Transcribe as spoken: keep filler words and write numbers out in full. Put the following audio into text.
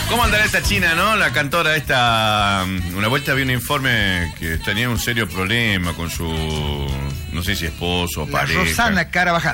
¿Cómo andará esta china, no? La cantora esta... Una vuelta vi un informe que tenía un serio problema con su... No sé si esposo o La pareja. Rosana Carabajal.